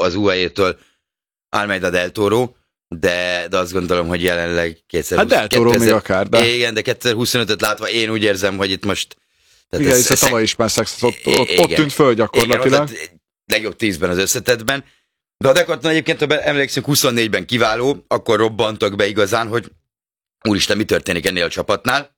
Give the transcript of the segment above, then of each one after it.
az UAE-től Almeida del Toro, de azt gondolom, hogy jelenleg 2020. Hát del Toro még akár, de... Igen, de 2025-öt látva én úgy érzem, hogy itt most... Igen, hiszen tavaly is már ott tűnt föl gyakorlatilag. Igen, legjobb 10-ben az összetettben. De a Decathlon egyébként, ha emlékszünk, 24-ben kiváló, akkor robbantak be igazán, hogy úristen, mi történik ennél a csapatnál.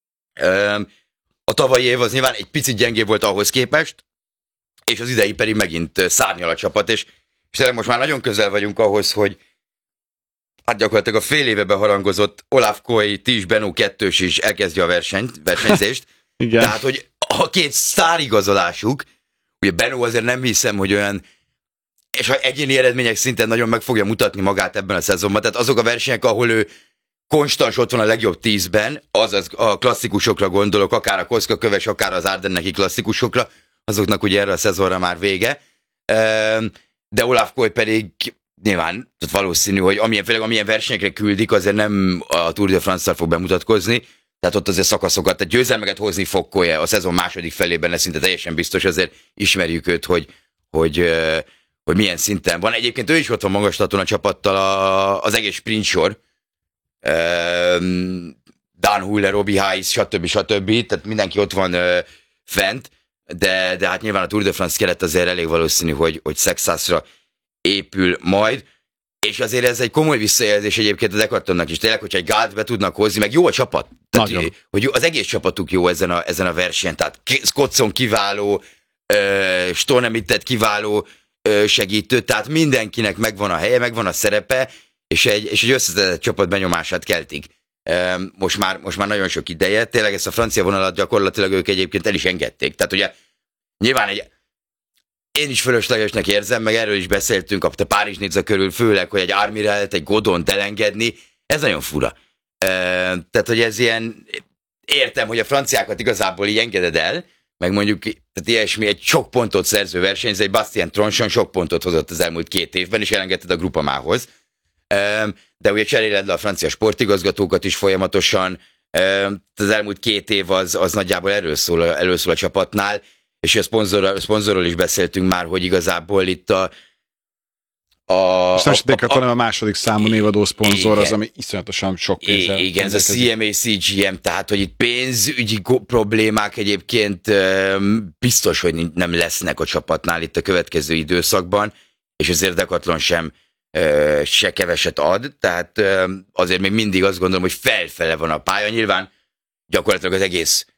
A tavalyi év az nyilván egy picit gyengébb volt ahhoz képest, és az idei pedig megint szárnyal a csapat, és tényleg most már nagyon közel vagyunk ahhoz, hogy hát gyakorlatilag a fél éve beharangozott Olaf Koey, Tis Benó 2-s is elkezdje a versenyzést. Igen. Tehát, hogy a két sztárigazolásuk, ugye Benó azért nem hiszem, hogy olyan, és ha egyéni eredmények szinten nagyon meg fogja mutatni magát ebben a szezonban, tehát azok a versenyek, ahol ő konstans ott van a legjobb 10-ben, azaz a klasszikusokra gondolok, akár a Koszka köves, akár az Ardenneki klasszikusokra, azoknak ugye erre a szezonra már vége. De Olaf Koey pedig nyilván valószínű, hogy amilyen versenyekre küldik, azért nem a Tour de France-szal fog bemutatkozni, tehát ott azért szakaszokat, tehát győzelmeket hozni fog Koey a szezon második felében, lesz szinte teljesen biztos, azért ismerjük őt, hogy milyen szinten van. Egyébként ő is ott van magaslaton a csapattal az egész sprint sor, Dan Huller, Robbie Hayes, stb. Tehát mindenki ott van fent, de hát nyilván a Tour de France keret azért elég valószínű, hogy Sexasra épül majd, és azért ez egy komoly visszajelzés egyébként a Decathlonnak is, tényleg, hogyha egy Gált be tudnak hozni, meg jó a csapat, tehát, hogy az egész csapatuk jó ezen a versenyen, tehát Scottson kiváló, Stonemittet kiváló segítő, tehát mindenkinek megvan a helye, megvan a szerepe, és egy összetett csapat benyomását keltik. Most már nagyon sok ideje, tényleg ezt a francia vonalat gyakorlatilag ők egyébként el is engedték. Tehát ugye nyilván én is fölöslegesnek érzem, meg erről is beszéltünk a Párizs-Nizza körül, főleg, hogy egy Armirelt, egy Godont elengedni, ez nagyon fura. Tehát, hogy ez ilyen, értem, hogy a franciákat igazából így engeded el, meg mondjuk, tehát ilyesmi, egy sok pontot szerző versenyző, egy Bastien Tronchon sok pontot hozott az elmúlt 2 évben, és elengedted a Gruppamához. De ugye cseréled le a francia sportigazgatókat is folyamatosan, az elmúlt 2 év az nagyjából erről szól a csapatnál, és a szponzorról is beszéltünk már, hogy igazából itt és nem is hanem a második számú névadó szponzor, az, ami iszonyatosan sok pénzzel. Igen, ez a CMA, CGM, tehát, hogy itt pénzügyi problémák egyébként biztos, hogy nem lesznek a csapatnál itt a következő időszakban, és azért Decathlon se keveset ad, tehát azért még mindig azt gondolom, hogy felfele van a pálya. Nyilván gyakorlatilag az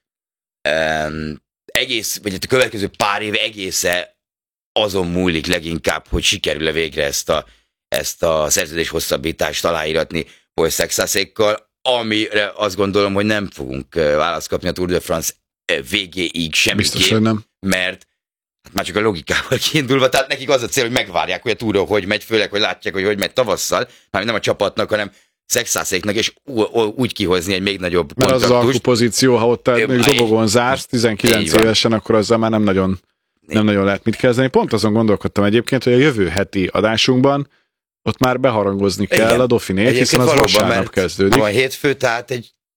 egész, vagy a következő pár év egésze azon múlik leginkább, hogy sikerül-e végre ezt a szerződés hosszabbítást aláíratni Paul Sexasékkal, amire azt gondolom, hogy nem fogunk választ kapni a Tour de France végéig semmiképp. Biztos, hogy nem. Mert már csak a logikával kiindulva, tehát nekik az a cél, hogy megvárják, hogy a Tour hogy megy, főleg, hogy látják, hogy megy tavasszal, már nem a csapatnak, hanem Sexaséknak, és úgy kihozni egy még nagyobb kontaktust. Mert az alkupozíció, ha ott még dobogon zársz, 19 évesen, akkor azzal már nem nagyon lehet mit kezdeni. Pont azon gondolkodtam egyébként, hogy a jövő heti adásunkban ott már beharangozni kell a Dauphinét, hiszen az vasárnap kezdődik. Van hétfő, tehát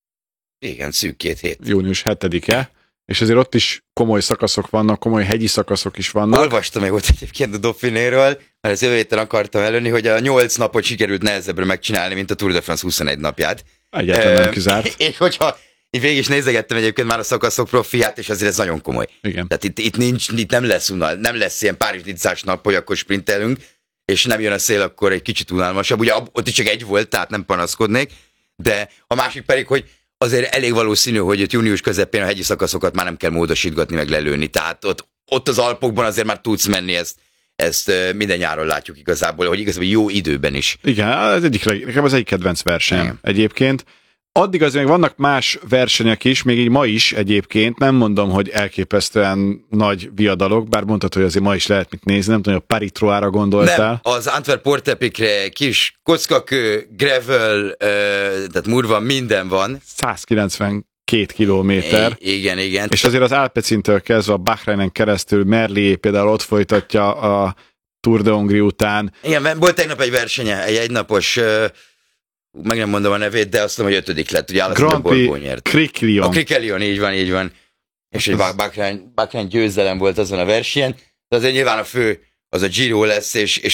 szűk 2 hét. Június 7-e, és azért ott is komoly szakaszok vannak, komoly hegyi szakaszok is vannak. Olvastam még ott egyébként a Dauphinéről, mert az jövő héten akartam előni, hogy a 8 napot sikerült nehezebbre megcsinálni, mint a Tour de France 21 napját. Egyáltalán nem kizárt. És hogyha én végig is nézegettem egyébként már a szakaszok profiát, és azért ez nagyon komoly. Igen. Tehát itt nem lesz nem lesz ilyen Párizs-Nizzás nap, hogy akkor sprintelünk, és nem jön a szél, akkor egy kicsit unalmasabb. Ugye ott is csak egy volt, tehát nem panaszkodnék, de a másik pedig, hogy azért elég valószínű, hogy itt június közepén a hegyi szakaszokat már nem kell módosítgatni, meg lelőni. Tehát ott az Alpokban azért már tudsz menni, ezt minden nyáron látjuk igazából, hogy igazából jó időben is. Igen, nekem az egyik kedvenc versenyem egyébként. Addig azért még vannak más versenyek is, még így ma is egyébként, nem mondom, hogy elképesztően nagy viadalok, bár mondtad, hogy azért ma is lehet mit nézni, nem tudom, hogy a Paris-Troyes-ra gondoltál. Nem, az Antwerp-Portepikre kis kockakő, gravel, tehát murva, minden van. 192 kilométer. Igen. És azért az Alpecintől kezdve a Bahreinen keresztül Merlier például ott folytatja a Tour de Hongrie után. Igen, volt tegnap egy versenye, egy egynapos, meg nem mondom a nevét, de azt mondom, hogy 5. lett, ugye Grand Prix Criquelion. A Criquelion, így van. És egy Bahrein győzelem volt azon a versenyen, de azért nyilván a fő az a Giro lesz, és